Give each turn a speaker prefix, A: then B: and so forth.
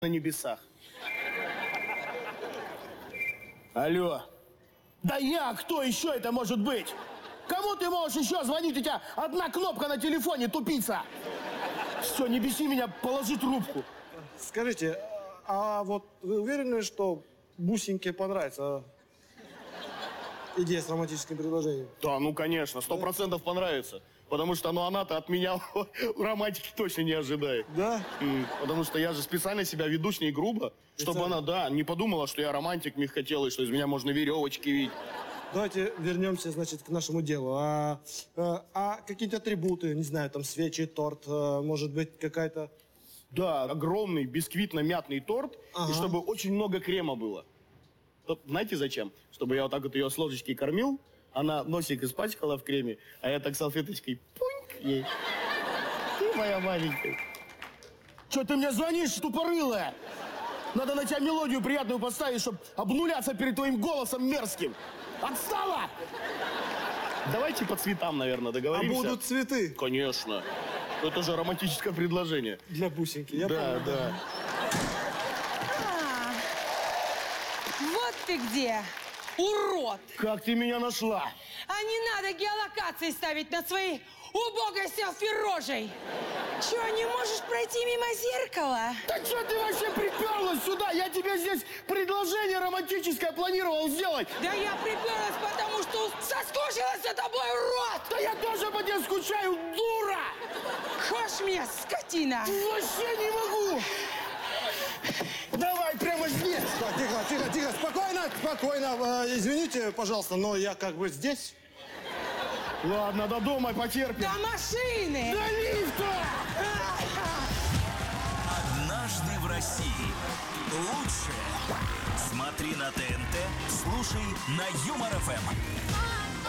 A: на небесах. Алло. Да я, кто еще это может быть? Кому ты можешь еще звонить? У тебя одна кнопка на телефоне, тупица. Все, не беси меня, положи трубку.
B: Скажите, а вот вы уверены, что бусинке понравится идея с романтическим предложением?
A: Да, ну конечно, 100% понравится. Потому что, ну, она-то от меня романтики точно не ожидает.
B: Да?
A: Потому что я же специально себя веду с ней грубо, чтобы она, да, не подумала, что я романтик мягкотелый, что из меня можно веревочки видеть.
B: Давайте вернемся, значит, к нашему делу. А какие-то атрибуты, не знаю, там свечи, торт, может быть, какая-то...
A: Да, огромный бисквитно-мятный торт, и чтобы очень много крема было. Знаете зачем? Чтобы я вот так вот ее с ложечки кормил, она носик испачкала в креме, а я так салфеточкой пуньк ей. Ты моя маленькая. Че ты мне звонишь, тупорылая? Надо на тебя мелодию приятную поставить, чтобы обнуляться перед твоим голосом мерзким. Отстала! Давайте по цветам, наверное, договоримся.
B: А будут цветы?
A: Конечно. Это же романтическое предложение.
B: Для бусинки, я
A: Да,
B: понял.
A: да.
C: Вот ты где, урод!
A: Как ты меня нашла?
C: А не надо геолокации ставить на своей убогой селфи-рожей! Чего, не можешь пройти мимо зеркала?
A: Да что ты вообще приперлась сюда? Я тебе здесь предложение романтическое планировал сделать.
C: Да я приперлась, потому что соскучилась за тобой, урод!
A: Да я тоже по тебе скучаю, дура!
C: Хошь меня, скотина!
A: Вообще не могу! Давай прямо здесь!
B: Так, тихо, спокойно. Извините, пожалуйста, но я как бы здесь.
A: Ладно, до дома потерпим.
C: До машины!
A: До лифта!
D: Однажды в России. Лучшее. Смотри на ТНТ, слушай на Юмор ФМ.